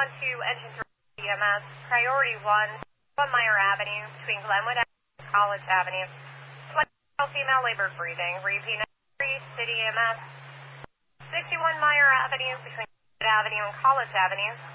to Engine 3 EMS, priority 1 Meyer Avenue between Glenwood Avenue and College Avenue. Female labor breathing. Repeat 3 City EMS. 61 Meyer Avenue between Glenwood Avenue and College Avenue.